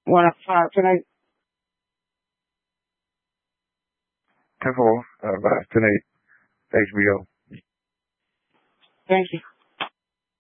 1 out of 5 tonight. 10-4, tonight. HBO. Thank you.